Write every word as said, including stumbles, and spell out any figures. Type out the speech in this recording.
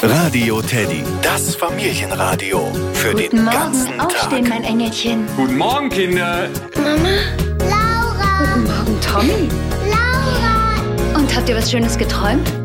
Radio Teddy, das Familienradio. Für Guten den Morgen, ganzen Tag. aufstehen, mein Engelchen. Guten Morgen, Kinder. Mama? Laura! Guten Morgen, Tommy. Laura! Und habt ihr was Schönes geträumt?